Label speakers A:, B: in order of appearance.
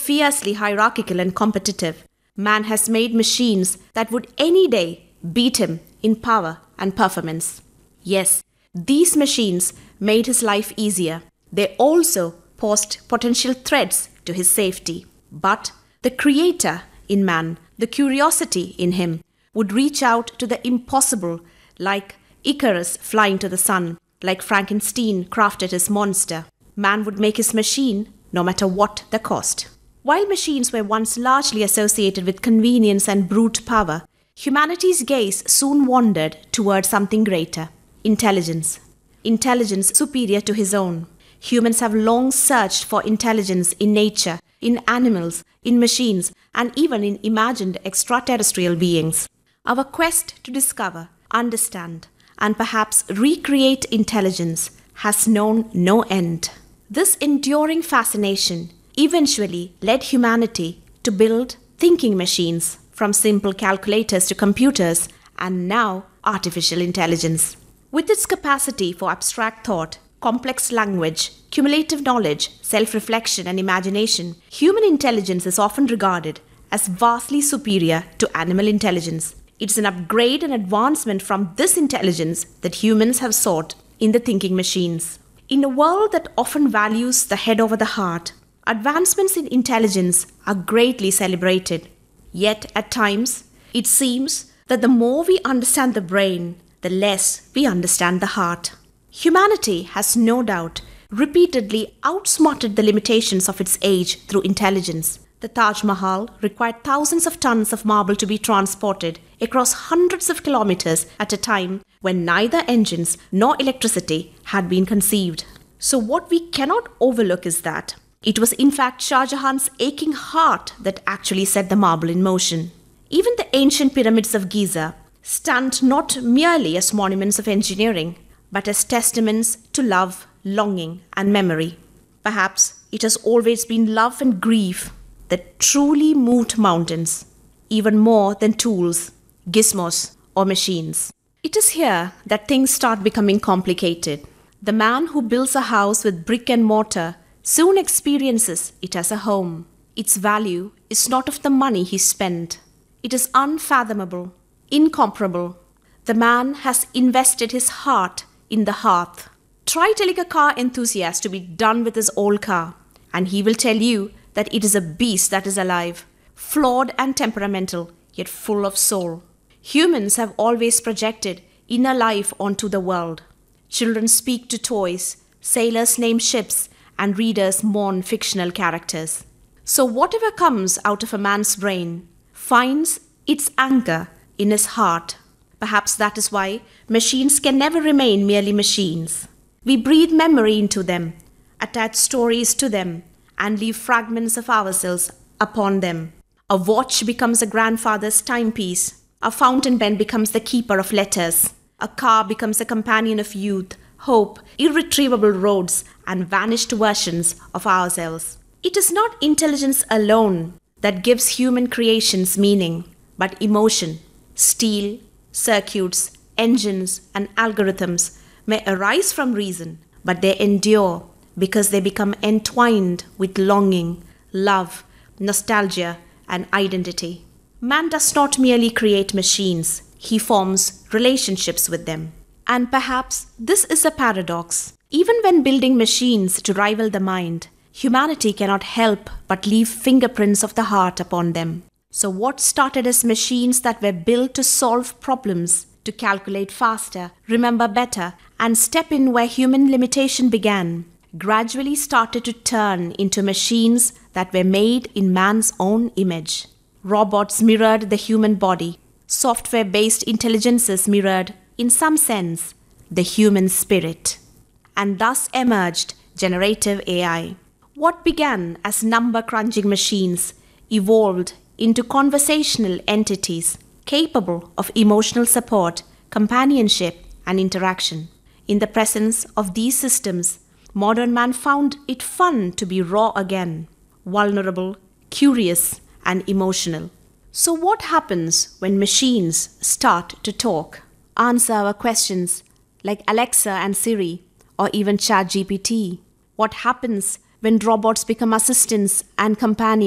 A: fiercely hierarchical and competitive, man has made machines that would any day beat him in power and performance. Yes, these machines made his life easier. They also posed potential threats to his safety. But the creator in man, the curiosity in him, would reach out to the impossible, like Icarus flying to the sun, like Frankenstein crafted his monster. Man would make his machine no matter what the cost. While machines were once largely associated with convenience and brute power, humanity's gaze soon wandered toward something greater: intelligence. Intelligence superior to his own. Humans have long searched for intelligence in nature, in animals, in machines, and even in imagined extraterrestrial beings. Our quest to discover, understand, and perhaps recreate intelligence has known no end. This enduring fascination eventually led humanity to build thinking machines, from simple calculators to computers, and now artificial intelligence. With its capacity for abstract thought, complex language, cumulative knowledge, self-reflection, and imagination, human intelligence is often regarded as vastly superior to animal intelligence. It's an upgrade and advancement from this intelligence that humans have sought in the thinking machines. In a world that often values the head over the heart, advancements in intelligence are greatly celebrated. Yet, at times, it seems that the more we understand the brain, the less we understand the heart. Humanity has no doubt repeatedly outsmarted the limitations of its age through intelligence. The Taj Mahal required thousands of tons of marble to be transported across hundreds of kilometers at a time when neither engines nor electricity had been conceived. So what we cannot overlook is that it was in fact Shah Jahan's aching heart that actually set the marble in motion. Even the ancient pyramids of Giza stand not merely as monuments of engineering, but as testaments to love, longing, and memory. Perhaps it has always been love and grief that truly moved mountains, even more than tools, gizmos, or machines. It is here that things start becoming complicated. The man who builds a house with brick and mortar soon experiences it as a home. Its value is not of the money he spent. It is unfathomable, incomparable. The man has invested his heart in the hearth. Try telling a car enthusiast to be done with his old car, and he will tell you that it is a beast that is alive, flawed and temperamental, yet full of soul. Humans have always projected inner life onto the world. Children speak to toys, sailors name ships, and readers mourn fictional characters. So whatever comes out of a man's brain finds its anchor in his heart. Perhaps that is why machines can never remain merely machines. We breathe memory into them, attach stories to them, and leave fragments of ourselves upon them. A watch becomes a grandfather's timepiece. A fountain pen becomes the keeper of letters. A car becomes a companion of youth, hope, irretrievable roads, and vanished versions of ourselves. It is not intelligence alone that gives human creations meaning, but emotion. Steel, circuits, engines, and algorithms may arise from reason, but they endure because they become entwined with longing, love, nostalgia, and identity. Man does not merely create machines, he forms relationships with them. And perhaps this is a paradox. Even when building machines to rival the mind, humanity cannot help but leave fingerprints of the heart upon them. So what started as machines that were built to solve problems, to calculate faster, remember better, and step in where human limitation began, gradually started to turn into machines that were made in man's own image. Robots mirrored the human body. Software-based intelligences mirrored, in some sense, the human spirit. And thus emerged generative AI. What began as number-crunching machines evolved into conversational entities capable of emotional support, companionship, and interaction. In the presence of these systems, modern man found it fun to be raw again, vulnerable, curious, and emotional. So what happens when machines start to talk, answer our questions like Alexa and Siri, or even ChatGPT? What happens when robots become assistants and companions